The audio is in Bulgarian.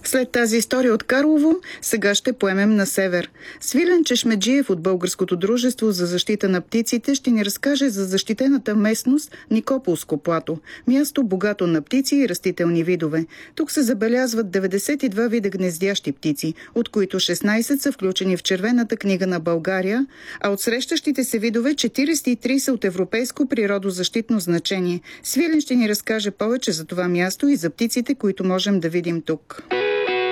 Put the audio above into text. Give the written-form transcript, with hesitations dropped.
След тази история от Карлово, сега ще поемем на север. Свилен Чешмеджиев от Българското дружество за защита на птиците ще ни разкаже за защитената местност Никополско плато. Място богато на птици и растителни видове. Тук се забелязват 92 вида гнездящи птици, от които 16 са включени в Червената книга на България, а от срещащите се видове 43 са от европейско природозащитно значение. Свилен ще ни разкаже повече за това място и за птиците, които можем да видим тук.